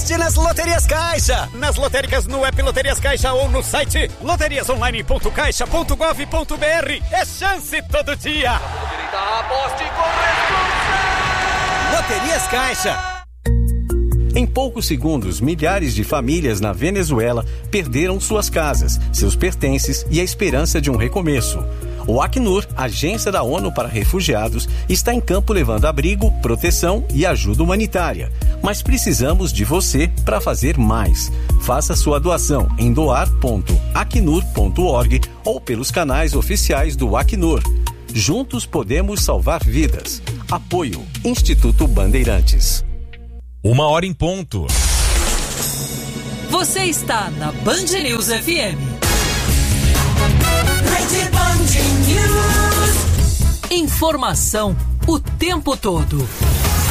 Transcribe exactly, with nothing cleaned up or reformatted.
Aposte nas Loterias Caixa. Nas lotéricas, no app Loterias Caixa ou no site loterias online ponto caixa ponto gov ponto br. É chance todo dia. Aposte com Loterias Caixa. Em poucos segundos, milhares de famílias na Venezuela perderam suas casas, seus pertences e a esperança de um recomeço. O Acnur, agência da ONU para refugiados, está em campo levando abrigo, proteção e ajuda humanitária. Mas precisamos de você para fazer mais. Faça sua doação em doar ponto acnur ponto org ou pelos canais oficiais do Acnur. Juntos podemos salvar vidas. Apoio Instituto Bandeirantes. Uma hora em ponto. Você está na Band News F M. Rede Band News. Informação o tempo todo.